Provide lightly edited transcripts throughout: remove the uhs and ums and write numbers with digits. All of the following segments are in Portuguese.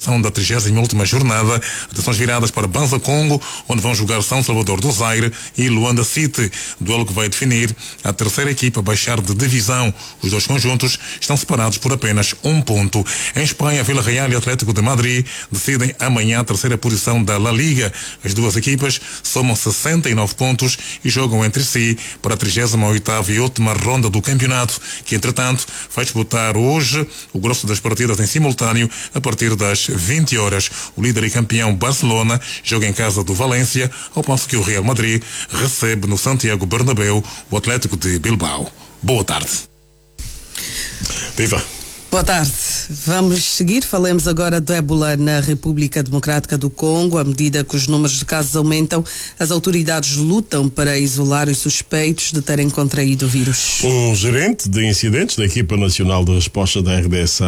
participação da 38ª jornada. Atenções viradas para Banza Congo, onde vão jogar São Salvador do Zaire e Luanda City. Duelo que vai definir a terceira equipa a baixar de divisão. Os dois conjuntos estão separados por apenas um ponto. Em Espanha, Vila Real e Atlético de Madrid decidem amanhã a terceira posição da La Liga. As duas equipas somam 69 pontos e jogam entre si para a 38ª e última ronda do campeonato, que entretanto vai disputar hoje o grosso das partidas em simultâneo a partir das 20 horas. O líder e campeão Barcelona joga em casa do Valência, ao passo que o Real Madrid recebe no Santiago Bernabéu o Atlético de Bilbao. Boa tarde. Viva! Boa tarde. Vamos seguir. Falemos agora do ébola na República Democrática do Congo. À medida que os números de casos aumentam, as autoridades lutam para isolar os suspeitos de terem contraído o vírus. Um gerente de incidentes da Equipa Nacional de Resposta da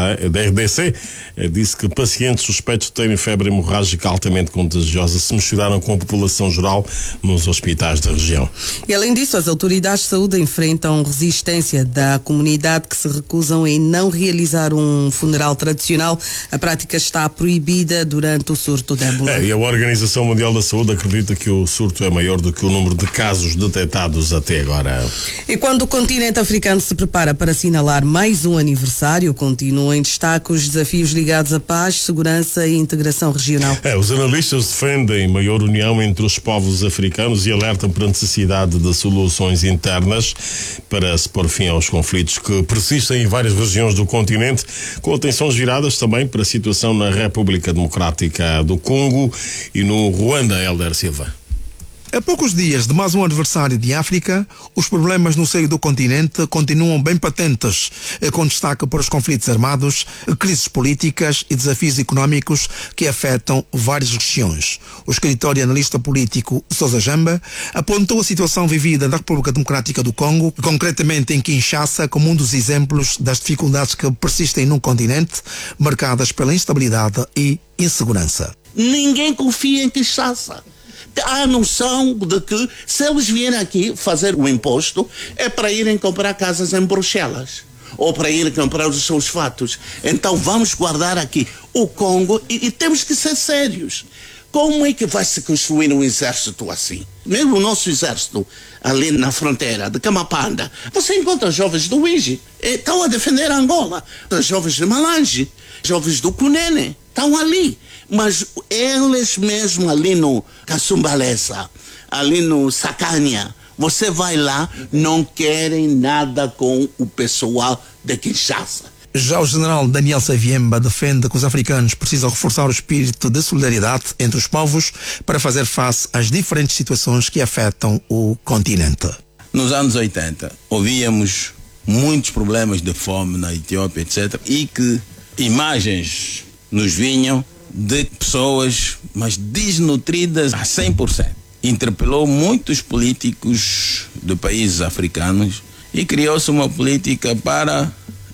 RDC disse que pacientes suspeitos de terem febre hemorrágica altamente contagiosa se misturaram com a população geral nos hospitais da região. E além disso, as autoridades de saúde enfrentam resistência da comunidade que se recusam em não realizar um funeral tradicional. A prática está proibida durante o surto de ébola. E a Organização Mundial da Saúde acredita que o surto é maior do que o número de casos detectados até agora. E quando o continente africano se prepara para assinalar mais um aniversário, continuam em destaque os desafios ligados à paz, segurança e integração regional. Os analistas defendem maior união entre os povos africanos e alertam para a necessidade de soluções internas para se pôr fim aos conflitos que persistem em várias regiões do continente, com atenções viradas também para a situação na República Democrática do Congo e no Ruanda. Hélder Silva. A poucos dias de mais um aniversário de África, os problemas no seio do continente continuam bem patentes, com destaque para os conflitos armados, crises políticas e desafios económicos que afetam várias regiões. O escritor e analista político Sousa Jamba apontou a situação vivida na República Democrática do Congo, concretamente em Kinshasa, como um dos exemplos das dificuldades que persistem num continente marcadas pela instabilidade e insegurança. Ninguém confia em Kinshasa. Há a noção de que se eles vierem aqui fazer o imposto é para irem comprar casas em Bruxelas ou para irem comprar os seus fatos. Então vamos guardar aqui o Congo e temos que ser sérios. Como é que vai se construir um exército assim? Mesmo o nosso exército ali na fronteira de Camapanda, você encontra jovens do Uigi, estão a defender Angola, jovens de Malange, jovens do Cunene, estão ali. Mas eles mesmo ali no Caçumbalesa, ali no Sacânia, você vai lá, não querem nada com o pessoal de Kinshasa. Já o general Daniel Saviemba defende que os africanos precisam reforçar o espírito de solidariedade entre os povos para fazer face às diferentes situações que afetam o continente. Nos anos 80, ouvíamos muitos problemas de fome na Etiópia, etc. E que imagens nos vinham de pessoas, mas desnutridas a 100%. Interpelou muitos políticos de países africanos e criou-se uma política para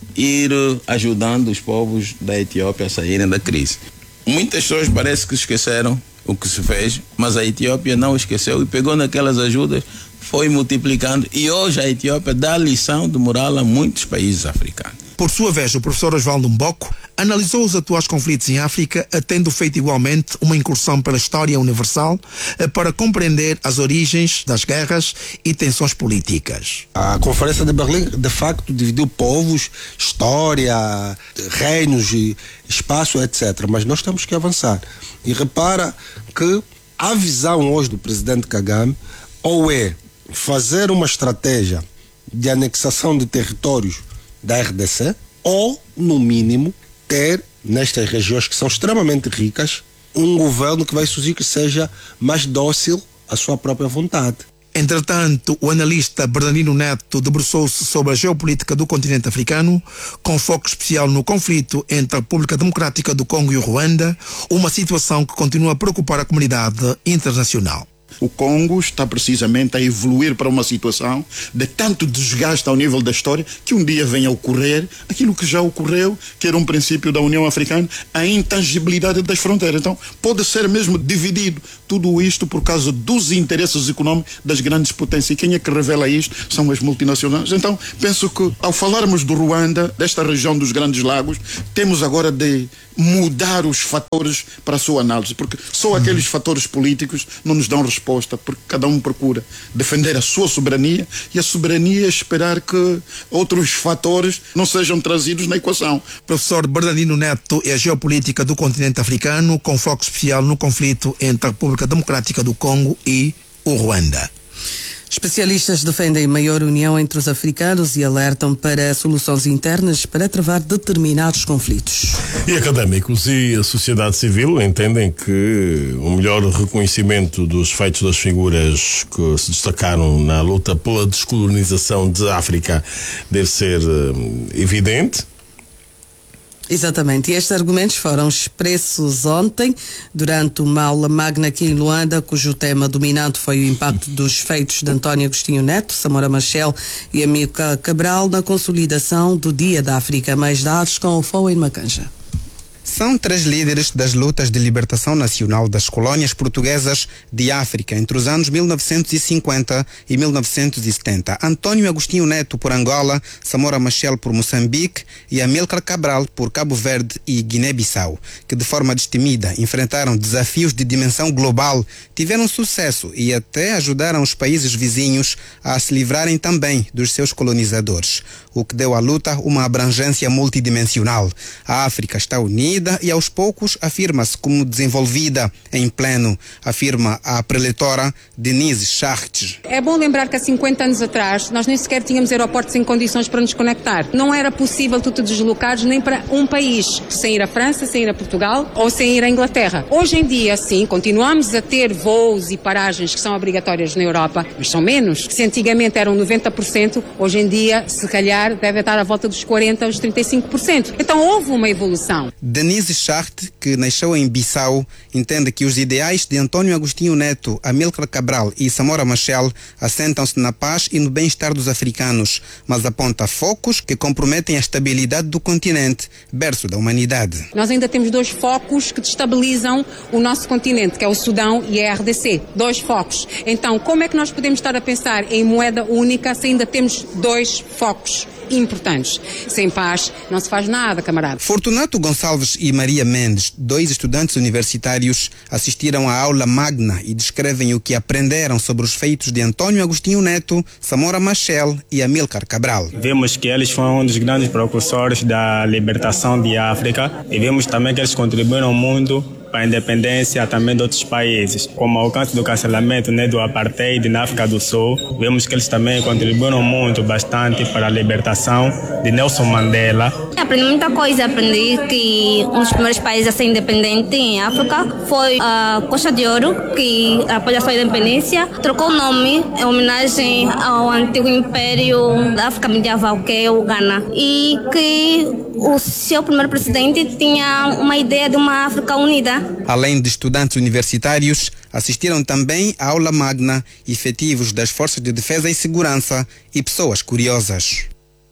ir ajudando os povos da Etiópia a saírem da crise. Muitas pessoas parece que esqueceram o que se fez, mas a Etiópia não esqueceu e pegou naquelas ajudas, foi multiplicando e hoje a Etiópia dá lição de moral a muitos países africanos. Por sua vez, o professor Osvaldo Mboco analisou os atuais conflitos em África, tendo feito igualmente uma incursão pela história universal para compreender as origens das guerras e tensões políticas. A Conferência de Berlim, de facto, dividiu povos, história, reinos, espaço, etc. Mas nós temos que avançar. E repara que a visão hoje do presidente Kagame ou é fazer uma estratégia de anexação de territórios da RDC, ou, no mínimo, ter, nestas regiões que são extremamente ricas, um governo que vai surgir que seja mais dócil à sua própria vontade. Entretanto, o analista Bernardino Neto debruçou-se sobre a geopolítica do continente africano, com foco especial no conflito entre a República Democrática do Congo e o Ruanda, uma situação que continua a preocupar a comunidade internacional. O Congo está precisamente a evoluir para uma situação de tanto desgaste ao nível da história que um dia venha a ocorrer aquilo que já ocorreu, que era um princípio da União Africana, a intangibilidade das fronteiras. Então, pode ser mesmo dividido tudo isto por causa dos interesses econômicos das grandes potências. E quem é que revela isto são as multinacionais. Então, penso que ao falarmos do Ruanda, desta região dos Grandes Lagos, temos agora de mudar os fatores para a sua análise, porque só aqueles fatores políticos não nos dão resposta, porque cada um procura defender a sua soberania e a soberania é esperar que outros fatores não sejam trazidos na equação. Professor Bernardino Neto é a geopolítica do continente africano, com foco especial no conflito entre a República Democrática do Congo e o Ruanda. Especialistas defendem maior união entre os africanos e alertam para soluções internas para travar determinados conflitos. E académicos e a sociedade civil entendem que o melhor reconhecimento dos feitos das figuras que se destacaram na luta pela descolonização de África deve ser evidente. Exatamente, e estes argumentos foram expressos ontem durante uma aula magna aqui em Luanda, cujo tema dominante foi o impacto dos feitos de António Agostinho Neto, Samora Machel e Amílcar Cabral na consolidação do Dia da África. Mais dados com o Fowen Macanja. São 3 líderes das lutas de libertação nacional das colônias portuguesas de África entre os anos 1950 e 1970. António Agostinho Neto por Angola, Samora Machel por Moçambique e Amílcar Cabral por Cabo Verde e Guiné-Bissau, que de forma destemida enfrentaram desafios de dimensão global, tiveram sucesso e até ajudaram os países vizinhos a se livrarem também dos seus colonizadores, o que deu à luta uma abrangência multidimensional. A África está unida e aos poucos afirma-se como desenvolvida em pleno, afirma a preletora Denise Schacht. É bom lembrar que há 50 anos atrás nós nem sequer tínhamos aeroportos em condições para nos conectar. Não era possível tu te deslocares nem para um país, sem ir à França, sem ir a Portugal ou sem ir à Inglaterra. Hoje em dia, sim, continuamos a ter voos e paragens que são obrigatórias na Europa, mas são menos. Se antigamente eram 90%, hoje em dia, se calhar, deve estar à volta dos 40% aos 35%. Então houve uma evolução. Denise Schacht, que nasceu em Bissau, entende que os ideais de António Agostinho Neto, Amílcar Cabral e Samora Machel assentam-se na paz e no bem-estar dos africanos, mas aponta focos que comprometem a estabilidade do continente, berço da humanidade. Nós ainda temos 2 focos que destabilizam o nosso continente, que é o Sudão e a RDC. 2 focos. Então, como é que nós podemos estar a pensar em moeda única se ainda temos 2 focos importantes? Sem paz não se faz nada, camarada. Fortunato Gonçalves e Maria Mendes, 2 estudantes universitários, assistiram à aula magna e descrevem o que aprenderam sobre os feitos de António Agostinho Neto, Samora Machel e Amílcar Cabral. Vemos que eles foram um dos grandes precursores da libertação de África e vemos também que eles contribuíram muito para a independência também de outros países, como o alcance do cancelamento do apartheid na África do Sul. Vemos que eles também contribuíram muito, bastante para a libertação de Nelson Mandela. Aprendi muita coisa, aprendi que um dos primeiros países a ser independente em África foi a Costa de Ouro, que após a sua independência trocou o nome em homenagem ao antigo império da África medieval, que é o Ghana, e que o seu primeiro presidente tinha uma ideia de uma África unida. Além de estudantes universitários, assistiram também à aula magna efetivos das Forças de Defesa e Segurança e pessoas curiosas.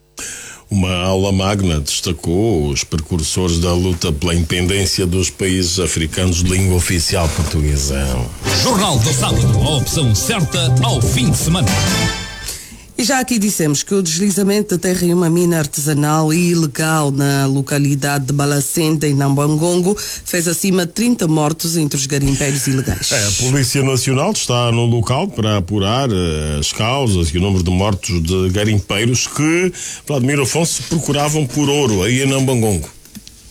Uma aula magna destacou os precursores da luta pela independência dos países africanos de língua oficial portuguesa. Jornal do Sábado, a opção certa ao fim de semana. E já aqui dissemos que o deslizamento de terra em uma mina artesanal e ilegal na localidade de Balacenda, em Nambangongo, fez acima de 30 mortos entre os garimpeiros ilegais. A Polícia Nacional está no local para apurar as causas e o número de mortos de garimpeiros que, Vladimir Afonso, procuravam por ouro aí em Nambangongo.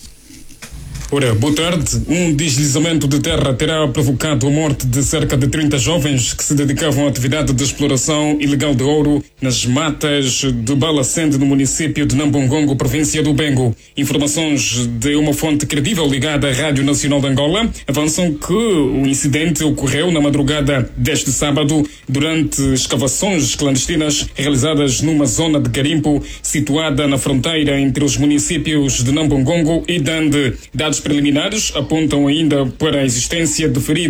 Ora, boa tarde. Um deslizamento de terra terá provocado a morte de cerca de 30 jovens que se dedicavam à atividade de exploração ilegal de ouro nas matas de Balacende, no município de Nambangongo, província do Bengo. Informações de uma fonte credível ligada à Rádio Nacional de Angola avançam que o incidente ocorreu na madrugada deste sábado durante escavações clandestinas realizadas numa zona de garimpo situada na fronteira entre os municípios de Nambangongo e Dande. Dados preliminares apontam ainda para a existência de feridos.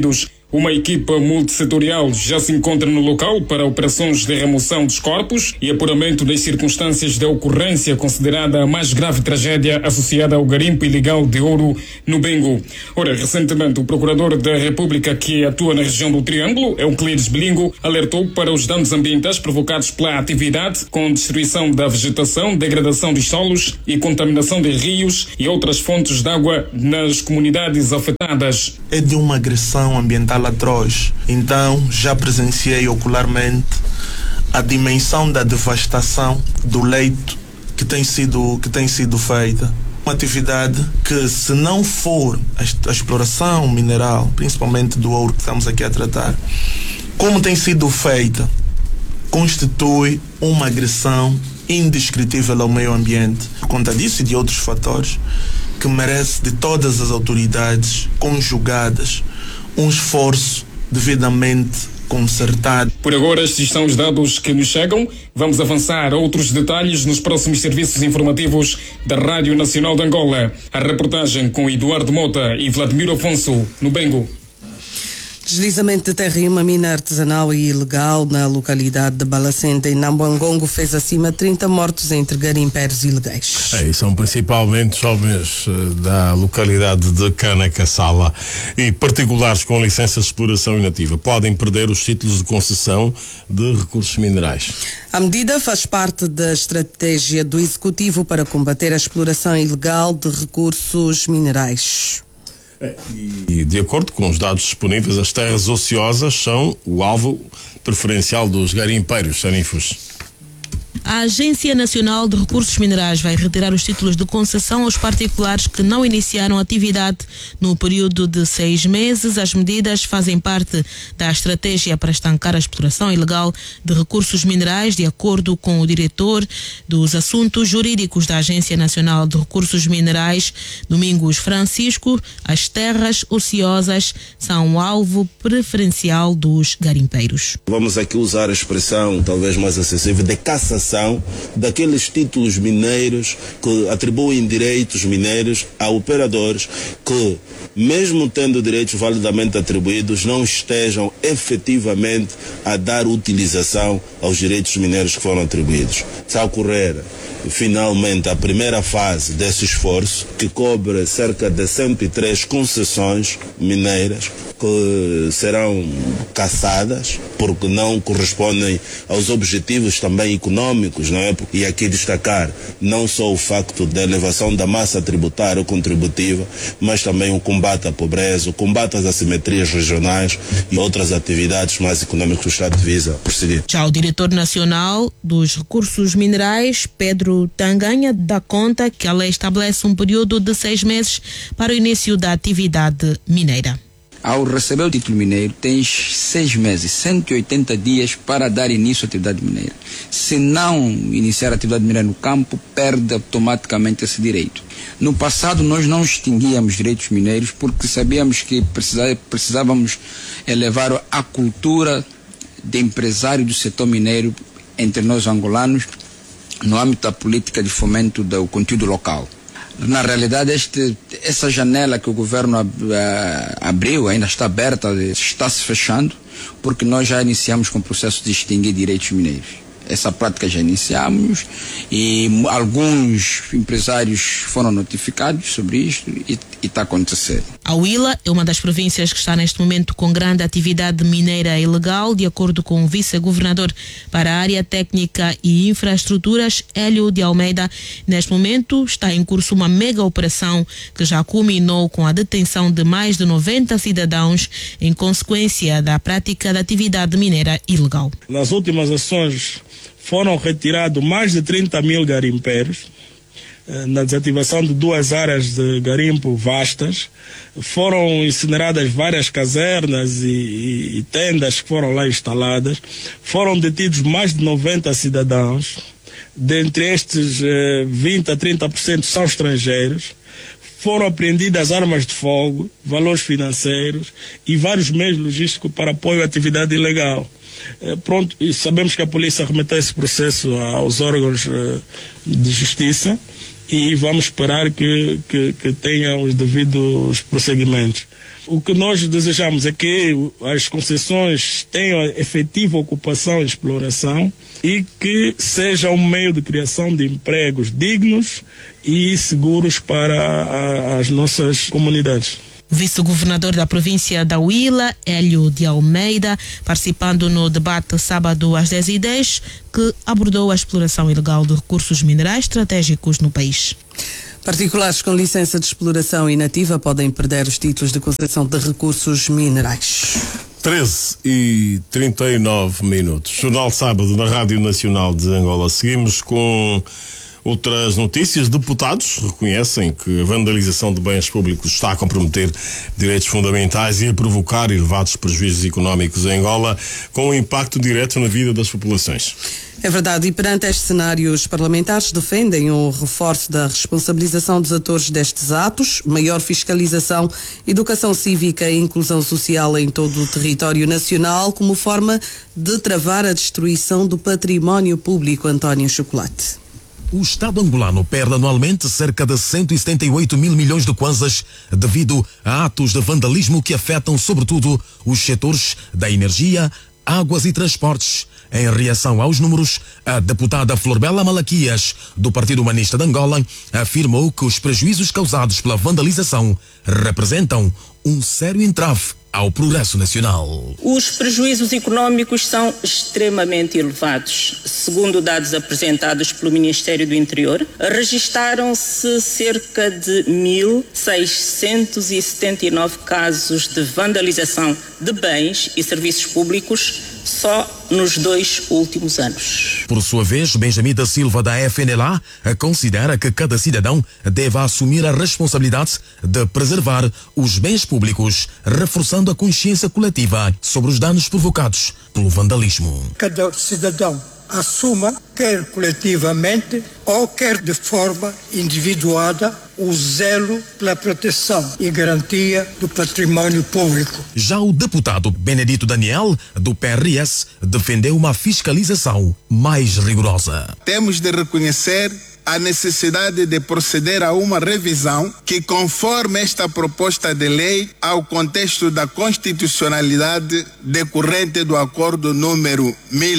Uma equipa multissetorial já se encontra no local para operações de remoção dos corpos e apuramento das circunstâncias da ocorrência considerada a mais grave tragédia associada ao garimpo ilegal de ouro no Bengo. Ora, recentemente o Procurador da República que atua na região do Triângulo, Euclides Belingo, alertou para os danos ambientais provocados pela atividade com destruição da vegetação, degradação dos solos e contaminação de rios e outras fontes de água nas comunidades afetadas. É de uma agressão ambiental atroz. Então, já presenciei ocularmente a dimensão da devastação do leito que tem sido feita. Uma atividade que, se não for a exploração mineral, principalmente do ouro que estamos aqui a tratar, como tem sido feita, constitui uma agressão indescritível ao meio ambiente. Por conta disso e de outros fatores, que merece de todas as autoridades conjugadas um esforço devidamente concertado. Por agora, estes são os dados que nos chegam. Vamos avançar a outros detalhes nos próximos serviços informativos da Rádio Nacional de Angola. A reportagem com Eduardo Mota e Vladimir Afonso, no Bengo. Deslizamento de terra em uma mina artesanal e ilegal na localidade de Balacenta, em Nambangongo, fez acima de 30 mortos entre garimpeiros ilegais. São principalmente jovens da localidade de Canacaçala e particulares com licença de exploração inativa. Podem perder os títulos de concessão de recursos minerais. A medida faz parte da estratégia do Executivo para combater a exploração ilegal de recursos minerais. E de acordo com os dados disponíveis, as terras ociosas são o alvo preferencial dos garimpeiros sanifos. A Agência Nacional de Recursos Minerais vai retirar os títulos de concessão aos particulares que não iniciaram atividade no período de 6 meses. As medidas fazem parte da estratégia para estancar a exploração ilegal de recursos minerais, de acordo com o diretor dos assuntos jurídicos da Agência Nacional de Recursos Minerais, Domingos Francisco. As terras ociosas são o alvo preferencial dos garimpeiros. Vamos aqui usar a expressão talvez mais acessível de cassação daqueles títulos mineiros que atribuem direitos mineiros a operadores que, mesmo tendo direitos validamente atribuídos, não estejam efetivamente a dar utilização aos direitos mineiros que foram atribuídos. Está a ocorrer finalmente a primeira fase desse esforço, que cobre cerca de 103 concessões mineiras que serão cassadas porque não correspondem aos objetivos também econômicos, não é? E aqui destacar não só o facto da elevação da massa tributária ou contributiva, mas também o combate à pobreza, o combate às assimetrias regionais e outras atividades mais econômicas que o Estado visa prosseguir. Já o diretor nacional dos recursos minerais, Pedro Tanganha, dá conta que a lei estabelece um período de 6 meses para o início da atividade mineira. Ao receber o título mineiro, tens 6 meses, 180 dias para dar início à atividade mineira. Se não iniciar a atividade mineira no campo, perde automaticamente esse direito. No passado, nós não extinguíamos direitos mineiros porque sabíamos que precisávamos elevar a cultura de empresário do setor mineiro entre nós angolanos no âmbito da política de fomento do conteúdo local. Na realidade, essa janela que o governo abriu, ainda está aberta, está se fechando, porque nós já iniciamos com o processo de extinguir direitos mineiros. Essa prática já iniciamos e alguns empresários foram notificados sobre isto e está acontecendo. A Huila é uma das províncias que está neste momento com grande atividade mineira ilegal, de acordo com o vice-governador para a área técnica e infraestruturas, Hélio de Almeida. Neste momento está em curso uma mega operação que já culminou com a detenção de mais de 90 cidadãos em consequência da prática da atividade mineira ilegal. Nas últimas ações foram retirados mais de 30 mil garimpeiros na desativação de 2 áreas de garimpo vastas. Foram incineradas várias casernas e tendas que foram lá instaladas. Foram detidos mais de 90 cidadãos. Dentre estes, 20 a 30% são estrangeiros. Foram apreendidas armas de fogo, valores financeiros e vários meios logísticos para apoio à atividade ilegal. E sabemos que a polícia remeteu esse processo aos órgãos de justiça e vamos esperar que tenha os devidos prosseguimentos. O que nós desejamos é que as concessões tenham efetiva ocupação e exploração e que seja um meio de criação de empregos dignos e seguros para as nossas comunidades. Vice-governador da província da Huila, Hélio de Almeida, participando no debate sábado às 10h10, que abordou a exploração ilegal de recursos minerais estratégicos no país. Particulares com licença de exploração inativa podem perder os títulos de concessão de recursos minerais. 13h39. Jornal Sábado na Rádio Nacional de Angola. Seguimos com outras notícias. Deputados reconhecem que a vandalização de bens públicos está a comprometer direitos fundamentais e a provocar elevados prejuízos económicos em Angola, com um impacto direto na vida das populações. É verdade, e perante este cenário, os parlamentares defendem o reforço da responsabilização dos atores destes atos, maior fiscalização, educação cívica e inclusão social em todo o território nacional, como forma de travar a destruição do património público. António Chocolate. O Estado angolano perde anualmente cerca de 178 mil milhões de kwanzas devido a atos de vandalismo que afetam sobretudo os setores da energia, águas e transportes. Em reação aos números, a deputada Florbela Malaquias, do Partido Humanista de Angola, afirmou que os prejuízos causados pela vandalização representam um sério entrave ao progresso nacional. Os prejuízos económicos são extremamente elevados. Segundo dados apresentados pelo Ministério do Interior, registaram-se cerca de 1.679 casos de vandalização de bens e serviços públicos só nos 2 últimos anos. Por sua vez, Benjamin da Silva, da FNLA, considera que cada cidadão deve assumir a responsabilidade de preservar os bens públicos, reforçando a consciência coletiva sobre os danos provocados pelo vandalismo. Cada cidadão assuma, quer coletivamente ou quer de forma individuada, o zelo pela proteção e garantia do património público. Já o deputado Benedito Daniel, do PRS, defendeu uma fiscalização mais rigorosa. Temos de reconhecer a necessidade de proceder a uma revisão que conforme esta proposta de lei ao contexto da constitucionalidade decorrente do acordo número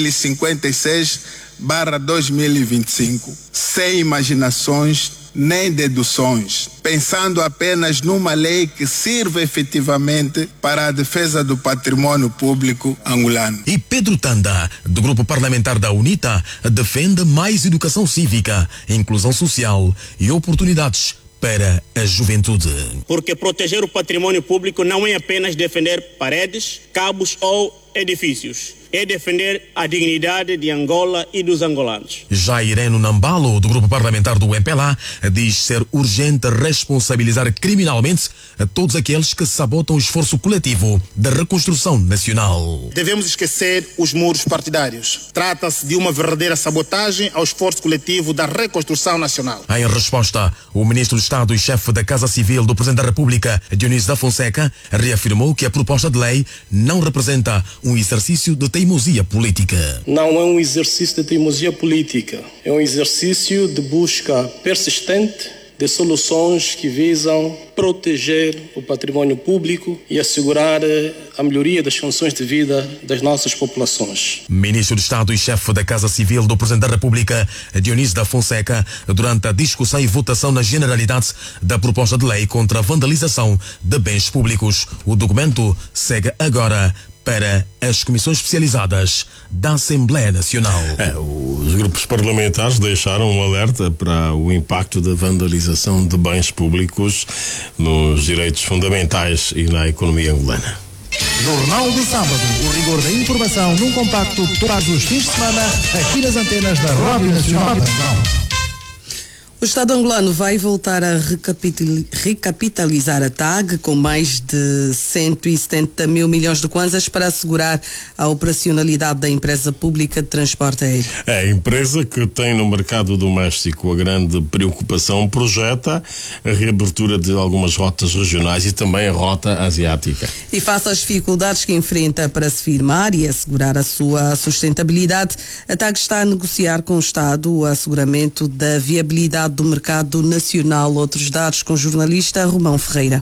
1056/2025, sem imaginações nem deduções, pensando apenas numa lei que sirva efetivamente para a defesa do património público angolano. E Pedro Tanda, do grupo parlamentar da UNITA, defende mais educação cívica, inclusão social e oportunidades para a juventude. Porque proteger o património público não é apenas defender paredes, cabos ou edifícios. É defender a dignidade de Angola e dos angolanos. Já Ireno Nambalo, do grupo parlamentar do MPLA, diz ser urgente responsabilizar criminalmente todos aqueles que sabotam o esforço coletivo da reconstrução nacional. Devemos esquecer os muros partidários. Trata-se de uma verdadeira sabotagem ao esforço coletivo da reconstrução nacional. Em resposta, o ministro de Estado e chefe da Casa Civil do Presidente da República, Dionísio da Fonseca, reafirmou que a proposta de lei não representa um exercício de teimosia política. Não é um exercício de teimosia política, é um exercício de busca persistente de soluções que visam proteger o património público e assegurar a melhoria das condições de vida das nossas populações. Ministro de Estado e chefe da Casa Civil do Presidente da República, Dionísio da Fonseca, durante a discussão e votação na generalidade da proposta de lei contra a vandalização de bens públicos. O documento segue agora para as comissões especializadas da Assembleia Nacional. Os grupos parlamentares deixaram um alerta para o impacto da vandalização de bens públicos nos direitos fundamentais e na economia angolana. Jornal do Sábado, o rigor da informação num compacto todos os fins de semana aqui nas antenas da Rádio Nacional. O Estado angolano vai voltar a recapitalizar a TAG com mais de 170 mil milhões de kwanzas para assegurar a operacionalidade da empresa pública de transporte aéreo. A empresa que tem no mercado doméstico a grande preocupação projeta a reabertura de algumas rotas regionais e também a rota asiática. E face às dificuldades que enfrenta para se firmar e assegurar a sua sustentabilidade, a TAG está a negociar com o Estado o asseguramento da viabilidade realidade do mercado nacional. Outros dados com o jornalista Romão Ferreira.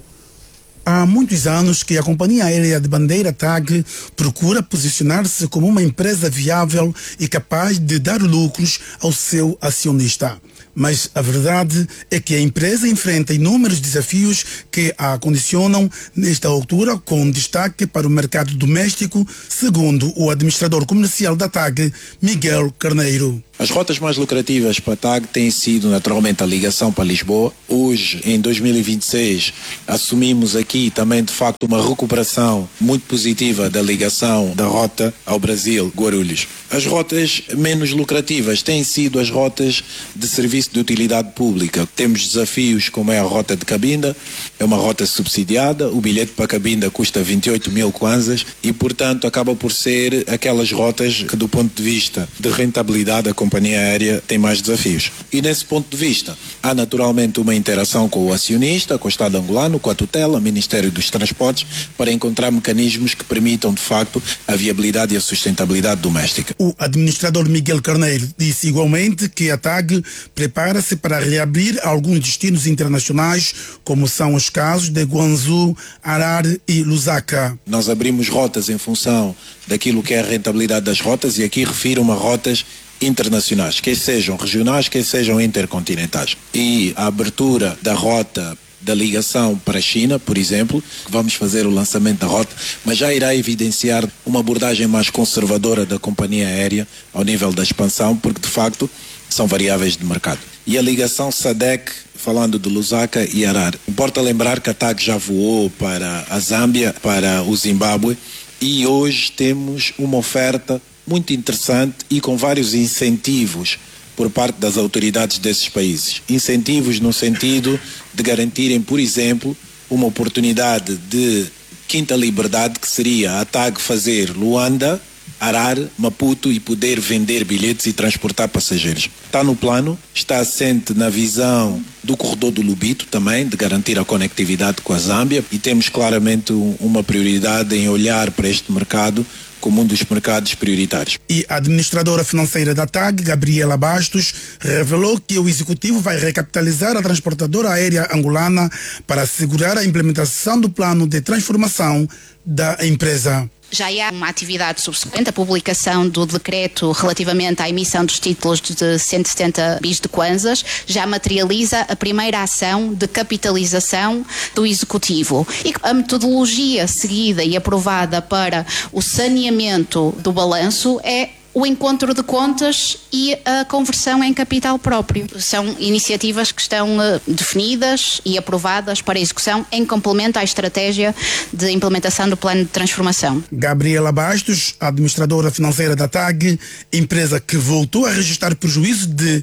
Há muitos anos que a companhia aérea de bandeira TAG procura posicionar-se como uma empresa viável e capaz de dar lucros ao seu acionista. Mas a verdade é que a empresa enfrenta inúmeros desafios que a condicionam nesta altura, com destaque para o mercado doméstico, segundo o administrador comercial da TAG, Miguel Carneiro. As rotas mais lucrativas para a TAG têm sido naturalmente a ligação para Lisboa. Hoje, em 2026, assumimos aqui também de facto uma recuperação muito positiva da ligação da rota ao Brasil, Guarulhos. As rotas menos lucrativas têm sido as rotas de serviço de utilidade pública. Temos desafios como é a rota de Cabinda, é uma rota subsidiada, o bilhete para Cabinda custa 28 mil kwanzas e, portanto, acaba por ser aquelas rotas que, do ponto de vista de rentabilidade, a companhia aérea tem mais desafios. E nesse ponto de vista, há naturalmente uma interação com o acionista, com o Estado angolano, com a tutela, o Ministério dos Transportes, para encontrar mecanismos que permitam, de facto, a viabilidade e a sustentabilidade doméstica. O administrador Miguel Carneiro disse igualmente que a TAG prepara-se para reabrir alguns destinos internacionais, como são os casos de Guangzhou, Harar e Lusaka. Nós abrimos rotas em função daquilo que é a rentabilidade das rotas, e aqui refiro-me a rotas internacionais, quer sejam regionais, quer sejam intercontinentais. E a abertura da rota da ligação para a China, por exemplo, vamos fazer o lançamento da rota, mas já irá evidenciar uma abordagem mais conservadora da companhia aérea ao nível da expansão, porque de facto são variáveis de mercado. E a ligação SADC, falando de Lusaka e Harar. Importa lembrar que a TAG já voou para a Zâmbia, para o Zimbábue, e hoje temos uma oferta muito interessante e com vários incentivos por parte das autoridades desses países. Incentivos no sentido de garantirem, por exemplo, uma oportunidade de quinta liberdade, que seria a TAG fazer Luanda, Harar, Maputo e poder vender bilhetes e transportar passageiros. Está no plano, está assente na visão do corredor do Lubito também, de garantir a conectividade com a Zâmbia, e temos claramente uma prioridade em olhar para este mercado como um dos mercados prioritários. E a administradora financeira da TAG, Gabriela Bastos, revelou que o executivo vai recapitalizar a transportadora aérea angolana para assegurar a implementação do plano de transformação da empresa. Já há uma atividade subsequente, a publicação do decreto relativamente à emissão dos títulos de 170 bis de kwanzas, já materializa a primeira ação de capitalização do Executivo. E a metodologia seguida e aprovada para o saneamento do balanço é o encontro de contas e a conversão em capital próprio. São iniciativas que estão definidas e aprovadas para execução em complemento à estratégia de implementação do plano de transformação. Gabriela Bastos, administradora financeira da TAG, empresa que voltou a registrar prejuízo de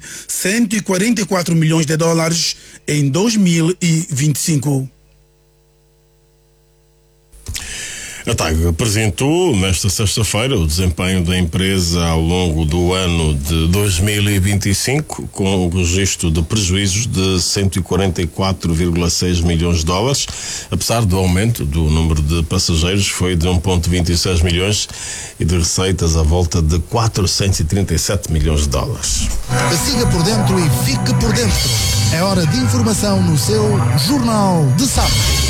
144 milhões de dólares em 2025. A TAG apresentou nesta sexta-feira o desempenho da empresa ao longo do ano de 2025, com o registro de prejuízos de 144,6 milhões de dólares, apesar do aumento do número de passageiros, foi de 1,26 milhões, e de receitas à volta de 437 milhões de dólares. Siga por dentro e fique por dentro. É hora de informação no seu Jornal de Sábado.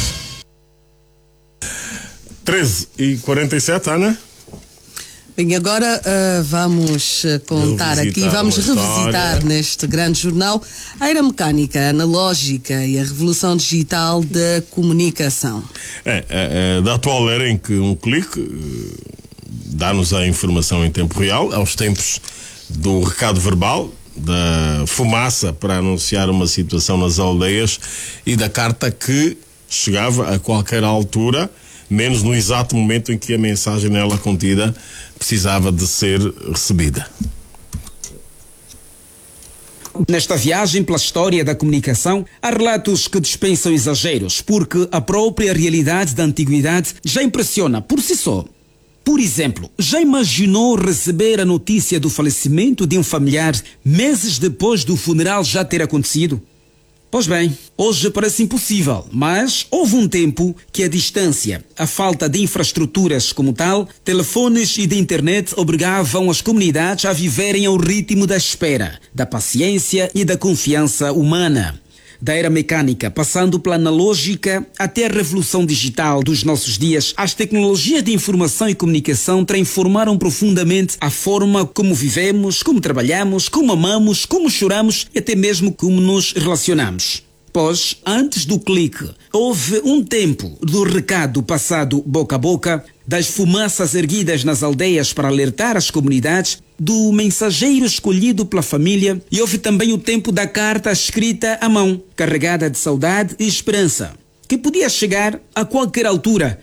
13h47, Ana? Bem, agora vamos contar aqui, vamos revisitar neste grande jornal a era mecânica, analógica e a revolução digital da comunicação. Da atual era em que um clique dá-nos a informação em tempo real, aos tempos do recado verbal, da fumaça para anunciar uma situação nas aldeias e da carta que chegava a qualquer altura, menos no exato momento em que a mensagem nela contida precisava de ser recebida. Nesta viagem pela história da comunicação, há relatos que dispensam exageros, porque a própria realidade da antiguidade já impressiona por si só. Por exemplo, já imaginou receber a notícia do falecimento de um familiar meses depois do funeral já ter acontecido? Pois bem, hoje parece impossível, mas houve um tempo que a distância, a falta de infraestruturas como tal, telefones e de internet obrigavam as comunidades a viverem ao ritmo da espera, da paciência e da confiança humana. Da era mecânica, passando pela analógica até a revolução digital dos nossos dias, as tecnologias de informação e comunicação transformaram profundamente a forma como vivemos, como trabalhamos, como amamos, como choramos e até mesmo como nos relacionamos. Pois, antes do clique, houve um tempo do recado passado boca a boca, das fumaças erguidas nas aldeias para alertar as comunidades, do mensageiro escolhido pela família, e houve também o tempo da carta escrita à mão, carregada de saudade e esperança, que podia chegar a qualquer altura,